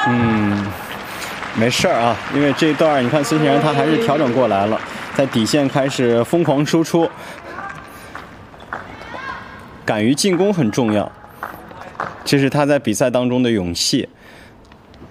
没事儿啊，因为这一段你看孙兴慜他还是调整过来了，在底线开始疯狂输出，敢于进攻很重要，这是他在比赛当中的勇气。